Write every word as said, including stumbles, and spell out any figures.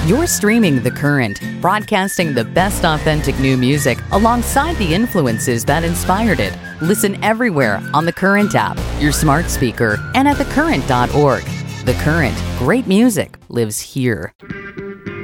You're streaming The Current, broadcasting the best authentic new music alongside the influences that inspired it. Listen everywhere on the Current app, your smart speaker, and at the current dot org. The Current, great music lives here.